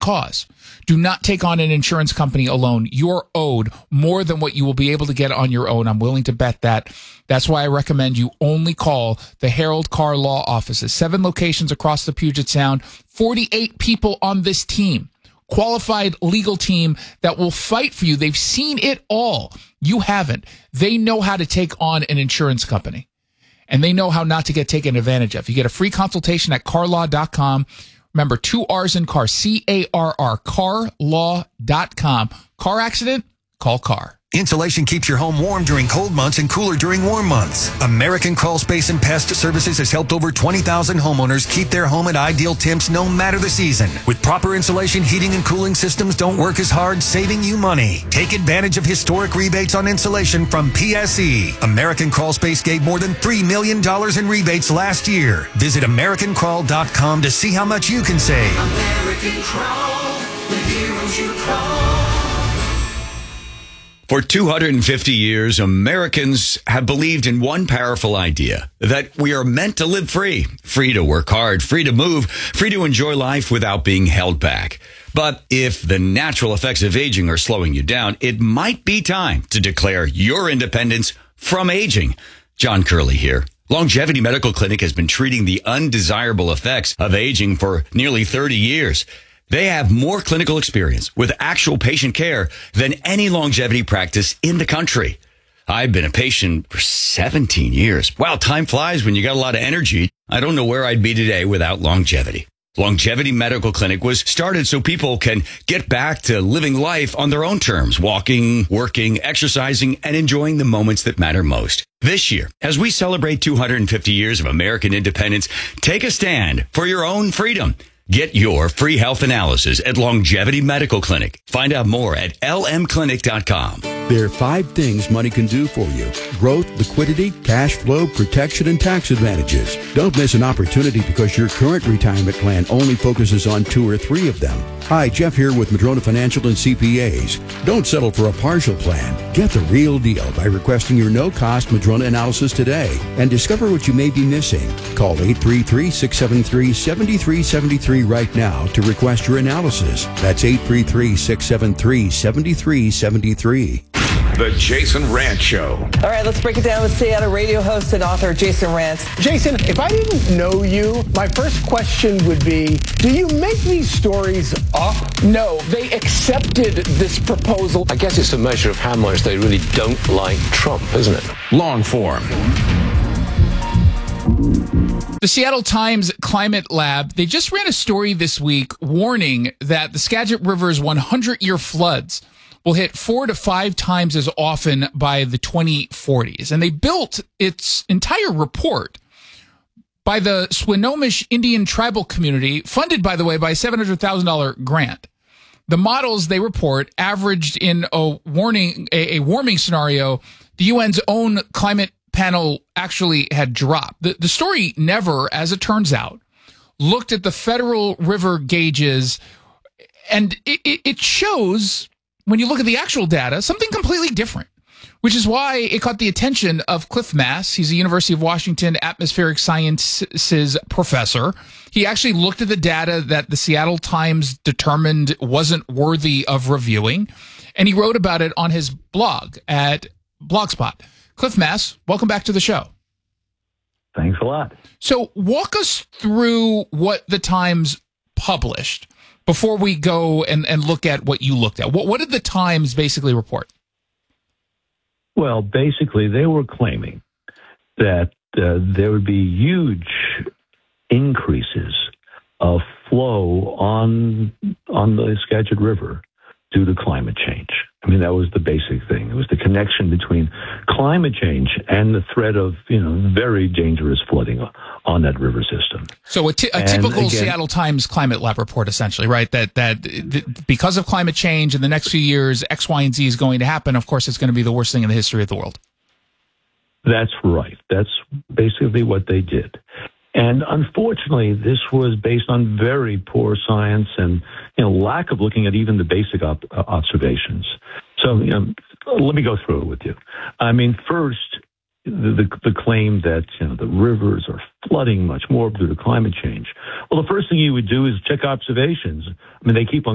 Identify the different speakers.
Speaker 1: cause. Do not take on an insurance company alone. You're owed more than what you will be able to get on your own. I'm willing to bet that. That's why I recommend you only call the Harold Carr Law Offices. 7 locations across the Puget Sound, 48 people on this team. Qualified legal team that will fight for you. They've seen it all. You haven't. They know how to take on an insurance company, and they know how not to get taken advantage of. You get a free consultation at carlaw.com. Remember, 2 R's in car, C-A-R-R, carlaw.com. Car accident? Call Carr.
Speaker 2: Insulation keeps your home warm during cold months and cooler during warm months. American Crawl Space and Pest Services has helped over 20,000 homeowners keep their home at ideal temps no matter the season. With proper insulation, heating and cooling systems don't work as hard, saving you money. Take advantage of historic rebates on insulation from PSE. American Crawl Space gave more than $3 million in rebates last year. Visit AmericanCrawl.com to see how much you can save.
Speaker 3: American Crawl, the heroes you call.
Speaker 4: For 250 years, Americans have believed in one powerful idea, that we are meant to live free. Free to work hard, free to move, free to enjoy life without being held back. But if the natural effects of aging are slowing you down, it might be time to declare your independence from aging. John Curley here. Longevity Medical Clinic has been treating the undesirable effects of aging for nearly 30 years. They have more clinical experience with actual patient care than any longevity practice in the country. I've been a patient for 17 years. Wow, time flies when you got a lot of energy. I don't know where I'd be today without longevity. Longevity Medical Clinic was started so people can get back to living life on their own terms, walking, working, exercising, and enjoying the moments that matter most. This year, as we celebrate 250 years of American independence, take a stand for your own freedom. Get your free health analysis at Longevity Medical Clinic. Find out more at lmclinic.com.
Speaker 5: There are 5 things money can do for you: growth, liquidity, cash flow, protection, and tax advantages. Don't miss an opportunity because your current retirement plan only focuses on 2 or 3 of them. Hi, Jeff here with Madrona Financial and CPAs. Don't settle for a partial plan. Get the real deal by requesting your no-cost Madrona analysis today and discover what you may be missing. Call 833-673-7373 right now to request your analysis. That's 833-673-7373.
Speaker 6: The Jason Rantz Show.
Speaker 7: All right, let's break it down with Seattle radio host and author Jason Rantz.
Speaker 8: Jason, if I didn't know you, my first question would be, do you make these stories up? No, they accepted this proposal.
Speaker 9: I guess it's a measure of how much they really don't like Trump, isn't it?
Speaker 6: Long form.
Speaker 1: The Seattle Times Climate Lab, they just ran a story this week warning that the Skagit River's 100-year floods will hit 4 to 5 times as often by the 2040s. And they built its entire report by the Swinomish Indian tribal community, funded, by the way, by a $700,000 grant. The models they report averaged in a warming scenario the UN's own climate panel actually had dropped. The story never, as it turns out, looked at the federal river gauges, and it shows, when you look at the actual data, something completely different, which is why it caught the attention of Cliff Mass. He's a University of Washington atmospheric sciences professor. He actually looked at the data that the Seattle Times determined wasn't worthy of reviewing, and he wrote about it on his blog at Blogspot. Cliff Mass, welcome back to the show.
Speaker 10: Thanks a lot.
Speaker 1: So walk us through what the Times published before we go and look at what you looked at. What did the Times basically report?
Speaker 10: Well, basically, they were claiming that there would be huge increases of flow on the Skagit River due to climate change. I mean, that was the basic thing. It was the connection between climate change and the threat of, very dangerous flooding on that river system.
Speaker 1: So a typical Seattle Times Climate Lab report, essentially, right? That because of climate change in the next few years, X, Y, and Z is going to happen. Of course, it's going to be the worst thing in the history of the world.
Speaker 10: That's right. That's basically what they did. And unfortunately, this was based on very poor science and lack of looking at even the basic observations. So let me go through it with you. I mean, first, the claim that the rivers are flooding much more due to climate change. Well, the first thing you would do is check observations. I mean, they keep on